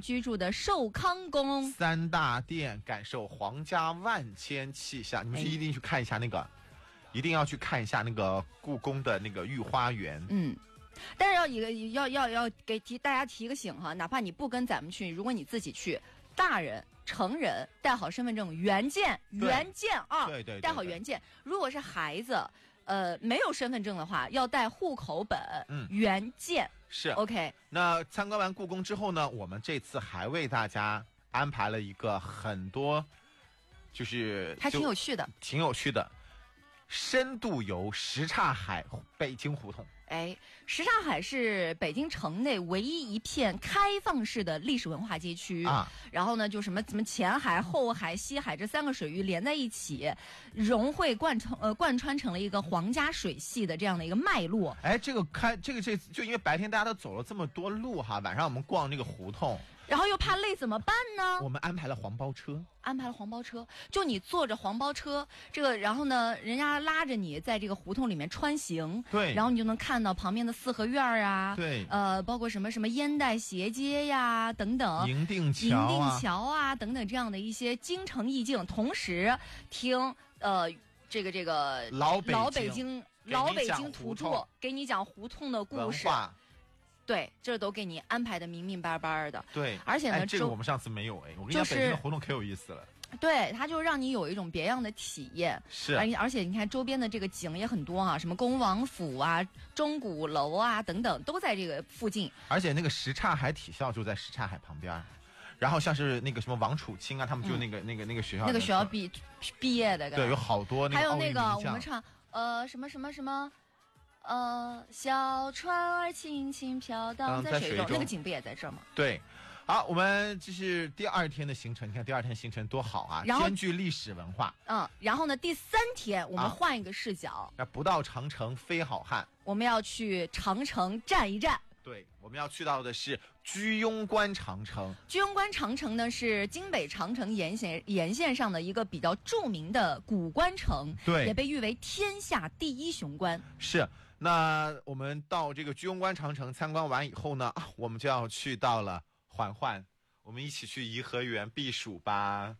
居住的寿康宫。 三大殿，感受皇家万千气象。你们一定去看一下那个，一定要去看一下那个故宫的那个御花园。 但是要给大家提个醒哈，哪怕你不跟咱们去，如果你自己去，大人成人带好身份证原件啊， 对， 带好原件。如果是孩子，没有身份证的话，要带户口本、原件。 是 OK。 那参观完故宫之后呢，我们这次还为大家安排了一个很多，就是还挺有趣的， 深度游什刹海北京胡同。 什刹海是北京城内唯一一片开放式的历史文化街区啊。然后呢，就什么前海、后海、西海这3个水域连在一起，融汇贯穿成了一个皇家水系的这样的一个脉络。 这就因为白天大家都走了这么多路哈，晚上我们逛那个胡同， 然后又怕累怎么办呢？ 我们安排了黄包车， 就你坐着黄包车，然后呢，人家拉着你在这个胡同里面穿行， 对， 然后你就能看到旁边的四合院啊， 对， 包括什么烟袋斜街呀等等， 银锭桥啊等等这样的一些京城意境，同时听这个老北京土著给你讲胡同的故事。对，这都给你安排的明明白白的。 对， 而且呢， 这个我们上次没有。我跟你讲，北京的胡同可有意思了。 对，它就让你有一种别样的体验。 是， 而且你看周边的这个景也很多啊，什么恭王府啊、钟鼓楼啊等等，都在这个附近。 而且那个什刹海体校就在什刹海旁边，然后像是那个什么王楚钦啊，他们就那个学校， 那个学校毕业的。 对，有好多那个。 还有那个我们唱什么。小船儿轻轻飘荡在水中，那个景不也在这儿吗？ 对，好，我们这是第2天的行程，你看第2天行程多好啊，兼具历史文化。 然后呢，第3天我们换一个视角， 不到长城非好汉， 我们要去长城站一站。 对，我们要去到的是居庸关长城。 居庸关长城呢，是京北长城沿线上的一个比较著名的古关城， 对， 也被誉为天下第1雄关。 是。那我们到这个居庸关长城参观完以后呢，我们就要去到了环环，我们一起去颐和园避暑吧。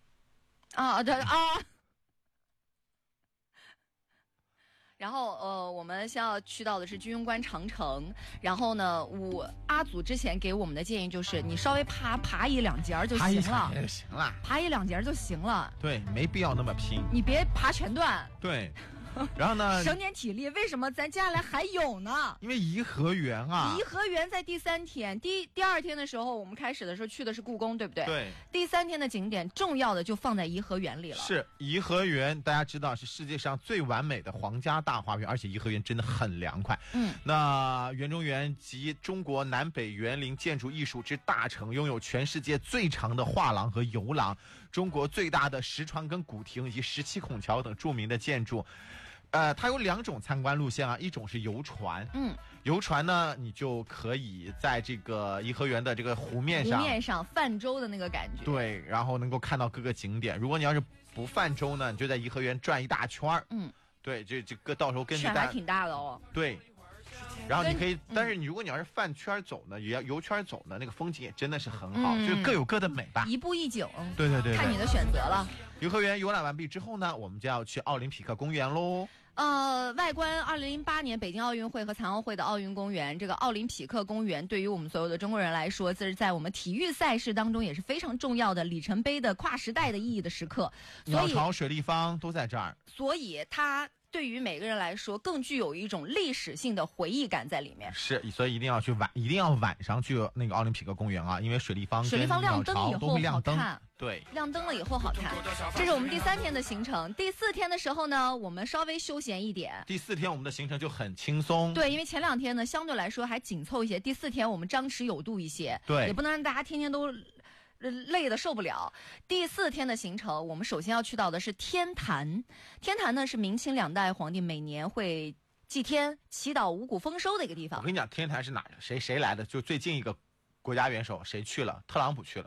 然后我们先要去到的是居庸关长城。然后呢，阿祖之前给我们的建议就是，你稍微爬1-2节就行了，爬1-2节就行了。 对，没必要那么拼， 你别爬全段。 对。然后呢， 省点体力。为什么咱接下来还有呢？ 因为颐和园啊， 颐和园在第3天，第2天的时候，我们开始的时候去的是故宫，对不对？ 对。 第3天的景点重要的就放在颐和园里了。 是，颐和园大家知道是世界上最完美的皇家大花园，而且颐和园真的很凉快。那园中园集中国南北园林建筑艺术之大成，拥有全世界最长的画廊和游廊，中国最大的石船跟古亭以及17孔桥等著名的建筑。它有2种参观路线啊，一种是游船，游船呢，你就可以在这个颐和园的这个湖面上泛舟的那个感觉， 对，然后能够看到各个景点。如果你要是不泛舟呢，你就在颐和园转一大圈儿，对，这个到时候根据还挺大的哦， 对。然后你可以，但是如果你要是泛圈走呢，也要游圈走呢，那个风景也真的是很好，就各有各的美吧， 一步一景。 对， 看你的选择了。 颐和园游览完毕之后呢，我们就要去奥林匹克公园喽。 外观2008年北京奥运会和残奥会的奥运公园，这个奥林匹克公园对于我们所有的中国人来说，这是在我们体育赛事当中也是非常重要的里程碑的跨时代的意义的时刻。 鸟巢、水立方都在这儿， 所以它对于每个人来说更具有一种历史性的回忆感在里面。 是，所以一定要晚上去那个奥林匹克公园啊，因为水立方亮灯以后好看。 对， 亮灯了以后好看。这是我们第3天的行程。第4天的时候呢，我们稍微休闲一点。 第4天我们的行程就很轻松。 对，因为前2天呢相对来说还紧凑一些，第4天我们张弛有度一些。 对， 也不能让大家天天都累得受不了。第4天的行程，我们首先要去到的是天坛。天坛呢是明清2代皇帝每年会祭天、祈祷五谷丰收的一个地方。 我跟你讲，天坛是哪？谁来的？就最近一个国家元首谁去了？特朗普去了。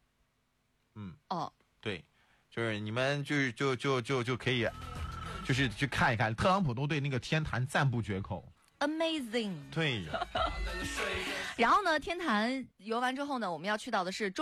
对，就是你们就可以，就是去看一看，特朗普都对那个天坛赞不绝口。 Amazing。 对。 然后呢，天坛游完之后呢，我们要去到的是